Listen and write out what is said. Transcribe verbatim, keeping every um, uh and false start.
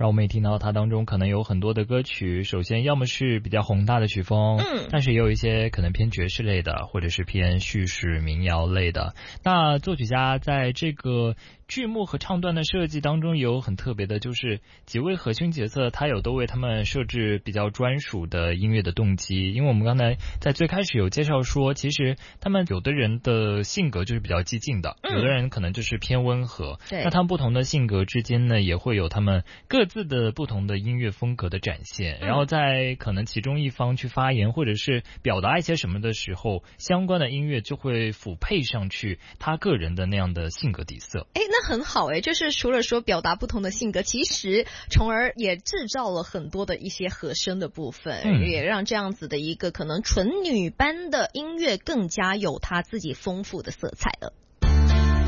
然后我们也听到它当中可能有很多的歌曲，首先要么是比较宏大的曲风， 嗯， 但是也有一些可能偏爵士类的，或者是偏叙事民谣类的。那作曲家在这个剧目和唱段的设计当中有很特别的，就是几位核心角色他有都为他们设置比较专属的音乐的动机。因为我们刚才在最开始有介绍说，其实他们有的人的性格就是比较激进的，有的人可能就是偏温和， 对， 那他们不同的性格之间呢也会有他们各自的不同的音乐风格的展现，然后在可能其中一方去发言或者是表达一些什么的时候，相关的音乐就会辅配上去他个人的那样的性格底色。 哎，那很好哎，就是除了说表达不同的性格，其实从而也制造了很多的一些和声的部分，嗯，也让这样子的一个可能纯女班的音乐更加有它自己丰富的色彩了。